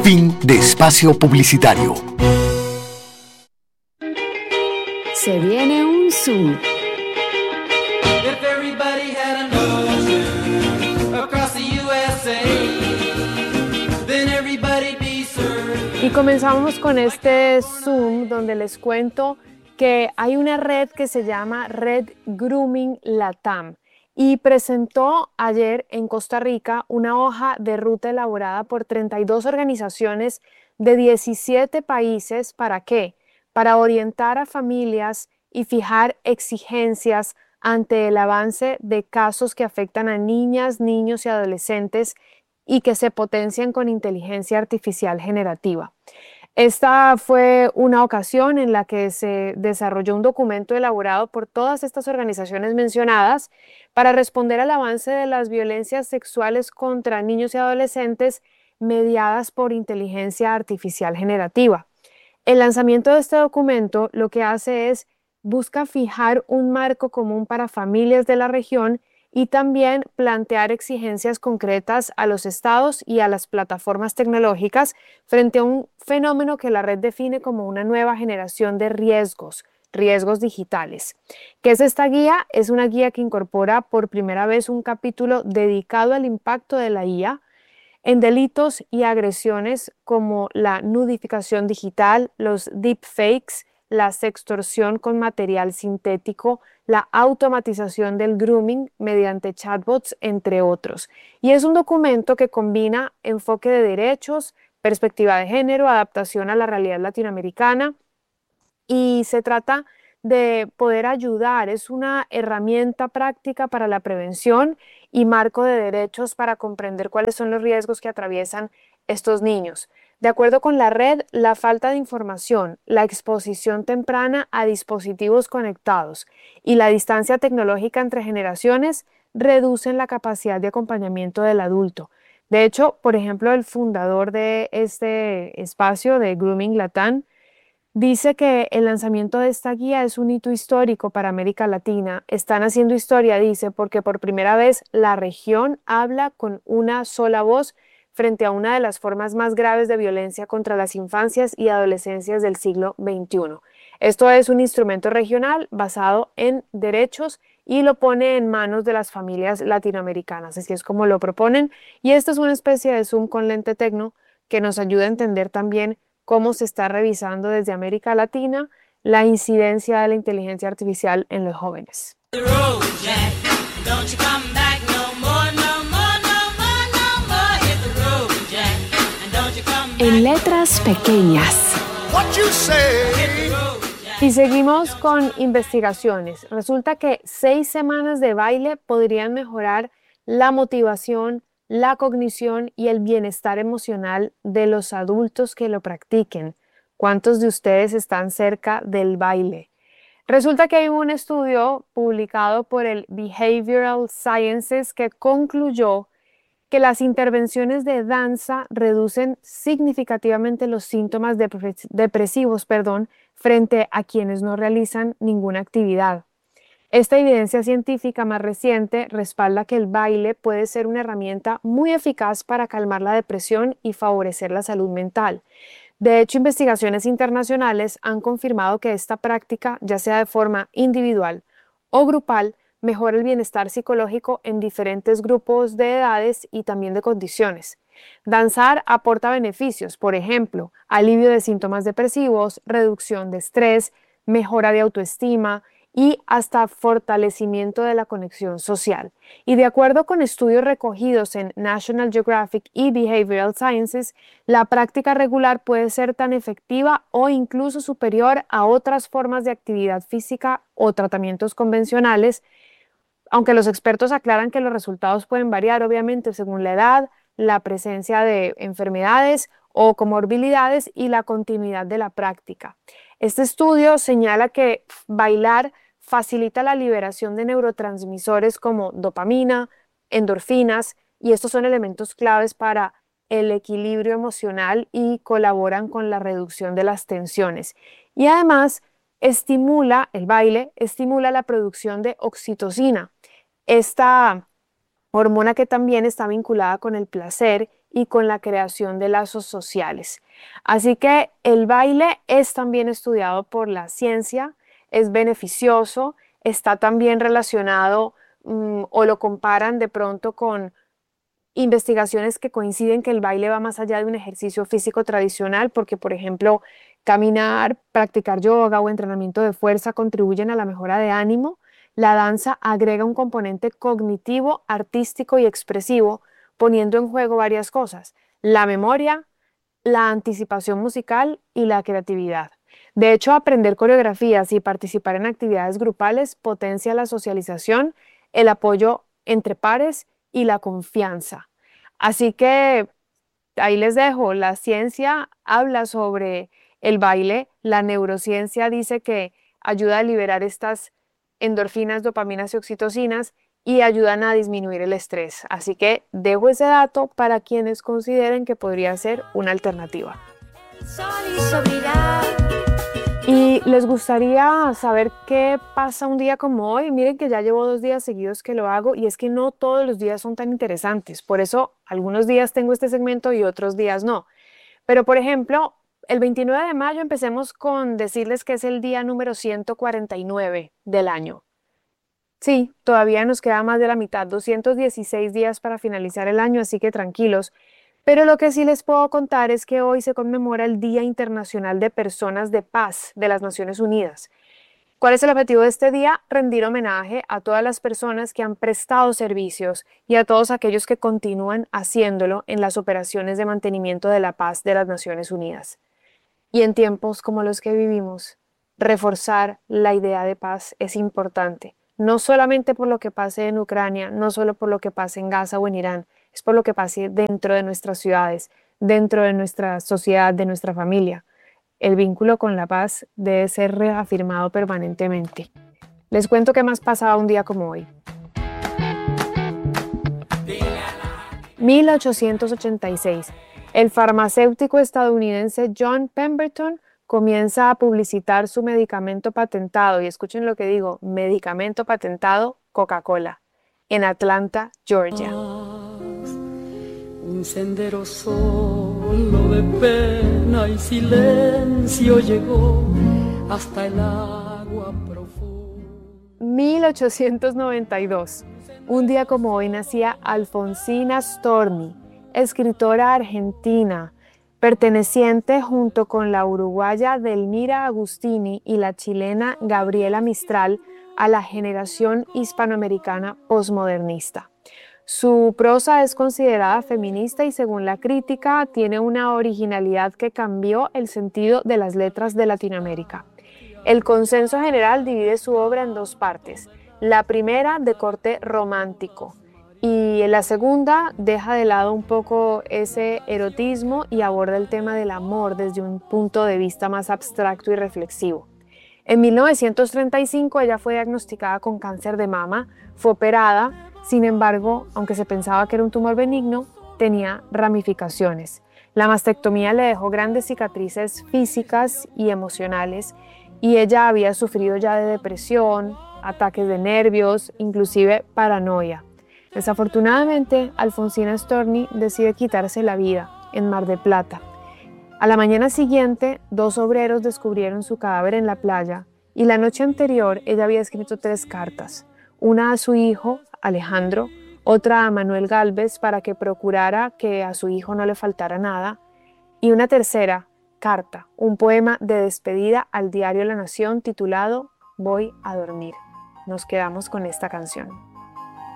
Fin de espacio publicitario. Se viene un Zoom. If everybody had an ocean across the USA, then everybody'd be served. Y comenzamos con este Zoom donde les cuento que hay una red que se llama Red Grooming Latam y presentó ayer en Costa Rica una hoja de ruta elaborada por 32 organizaciones de 17 países. ¿Para qué? Para orientar a familias y fijar exigencias ante el avance de casos que afectan a niñas, niños y adolescentes y que se potencian con inteligencia artificial generativa. Esta fue una ocasión en la que se desarrolló un documento elaborado por todas estas organizaciones mencionadas para responder al avance de las violencias sexuales contra niños y adolescentes mediadas por inteligencia artificial generativa. El lanzamiento de este documento lo que hace es busca fijar un marco común para familias de la región y también plantear exigencias concretas a los estados y a las plataformas tecnológicas frente a un fenómeno que la red define como una nueva generación de riesgos digitales. ¿Qué es esta guía? Es una guía que incorpora por primera vez un capítulo dedicado al impacto de la IA en delitos y agresiones como la nudificación digital, los deepfakes, la sextorsión con material sintético, la automatización del grooming mediante chatbots, entre otros. Y es un documento que combina enfoque de derechos, perspectiva de género, adaptación a la realidad latinoamericana y se trata de poder ayudar. Es una herramienta práctica para la prevención y marco de derechos para comprender cuáles son los riesgos que atraviesan estos niños. De acuerdo con la red, la falta de información, la exposición temprana a dispositivos conectados y la distancia tecnológica entre generaciones reducen la capacidad de acompañamiento del adulto. De hecho, por ejemplo, el fundador de este espacio de Grooming Latam dice que el lanzamiento de esta guía es un hito histórico para América Latina. Están haciendo historia, dice, porque por primera vez la región habla con una sola voz frente a una de las formas más graves de violencia contra las infancias y adolescencias del siglo XXI. Esto es un instrumento regional basado en derechos y lo pone en manos de las familias latinoamericanas, así es como lo proponen. Y esto es una especie de Zoom con lente tecno que nos ayuda a entender también cómo se está revisando desde América Latina la incidencia de la inteligencia artificial en los jóvenes. En letras pequeñas. Y seguimos con investigaciones. Resulta que 6 semanas de baile podrían mejorar la motivación, la cognición y el bienestar emocional de los adultos que lo practiquen. ¿Cuántos de ustedes están cerca del baile? Resulta que hay un estudio publicado por el Behavioral Sciences que concluyó que las intervenciones de danza reducen significativamente los síntomas depresivos frente a quienes no realizan ninguna actividad. Esta evidencia científica más reciente respalda que el baile puede ser una herramienta muy eficaz para calmar la depresión y favorecer la salud mental. De hecho, investigaciones internacionales han confirmado que esta práctica, ya sea de forma individual o grupal, mejora el bienestar psicológico en diferentes grupos de edades y también de condiciones. Danzar aporta beneficios, por ejemplo, alivio de síntomas depresivos, reducción de estrés, mejora de autoestima y hasta fortalecimiento de la conexión social. Y de acuerdo con estudios recogidos en National Geographic y Behavioral Sciences, la práctica regular puede ser tan efectiva o incluso superior a otras formas de actividad física o tratamientos convencionales, aunque los expertos aclaran que los resultados pueden variar obviamente según la edad, la presencia de enfermedades o comorbilidades y la continuidad de la práctica. Este estudio señala que bailar facilita la liberación de neurotransmisores como dopamina, endorfinas, y estos son elementos claves para el equilibrio emocional y colaboran con la reducción de las tensiones. Y además, el baile estimula la producción de oxitocina. Esta hormona que también está vinculada con el placer y con la creación de lazos sociales. Así que el baile es también estudiado por la ciencia, es beneficioso, está también relacionado o lo comparan de pronto con investigaciones que coinciden que el baile va más allá de un ejercicio físico tradicional, porque por ejemplo, caminar, practicar yoga o entrenamiento de fuerza contribuyen a la mejora de ánimo. La danza agrega un componente cognitivo, artístico y expresivo, poniendo en juego varias cosas: la memoria, la anticipación musical y la creatividad. De hecho, aprender coreografías y participar en actividades grupales potencia la socialización, el apoyo entre pares y la confianza. Así que ahí les dejo, la ciencia habla sobre el baile, la neurociencia dice que ayuda a liberar estas endorfinas, dopaminas y oxitocinas y ayudan a disminuir el estrés. Así que dejo ese dato para quienes consideren que podría ser una alternativa. Y les gustaría saber qué pasa un día como hoy. Miren que ya llevo 2 días seguidos que lo hago y es que no todos los días son tan interesantes. Por eso algunos días tengo este segmento y otros días no. Pero por ejemplo, el 29 de mayo empecemos con decirles que es el día número 149 del año. Sí, todavía nos queda más de la mitad, 216 días para finalizar el año, así que tranquilos. Pero lo que sí les puedo contar es que hoy se conmemora el Día Internacional de Personas de Paz de las Naciones Unidas. ¿Cuál es el objetivo de este día? Rendir homenaje a todas las personas que han prestado servicios y a todos aquellos que continúan haciéndolo en las operaciones de mantenimiento de la paz de las Naciones Unidas. Y en tiempos como los que vivimos, reforzar la idea de paz es importante, no solamente por lo que pase en Ucrania, no solo por lo que pase en Gaza o en Irán, es por lo que pase dentro de nuestras ciudades, dentro de nuestra sociedad, de nuestra familia. El vínculo con la paz debe ser reafirmado permanentemente. Les cuento qué más pasaba un día como hoy. 1886. El farmacéutico estadounidense John Pemberton comienza a publicitar su medicamento patentado, y escuchen lo que digo, medicamento patentado Coca-Cola, en Atlanta, Georgia. Un sendero solo de pena y silencio llegó hasta el agua profunda. 1892. Un día como hoy nacía Alfonsina Storni, escritora argentina, perteneciente junto con la uruguaya Delmira Agustini y la chilena Gabriela Mistral a la generación hispanoamericana posmodernista. Su prosa es considerada feminista y, según la crítica, tiene una originalidad que cambió el sentido de las letras de Latinoamérica. El consenso general divide su obra en 2 partes. La primera, de corte romántico, y la segunda deja de lado un poco ese erotismo y aborda el tema del amor desde un punto de vista más abstracto y reflexivo. En 1935 ella fue diagnosticada con cáncer de mama, fue operada. Sin embargo, aunque se pensaba que era un tumor benigno, tenía ramificaciones. La mastectomía le dejó grandes cicatrices físicas y emocionales y ella había sufrido ya de depresión, ataques de nervios, inclusive paranoia. Desafortunadamente, Alfonsina Storni decide quitarse la vida en Mar del Plata. A la mañana siguiente, 2 obreros descubrieron su cadáver en la playa y la noche anterior ella había escrito 3 cartas, una a su hijo, Alejandro, otra a Manuel Gálvez para que procurara que a su hijo no le faltara nada, y una tercera carta, un poema de despedida al diario La Nación titulado Voy a dormir. Nos quedamos con esta canción.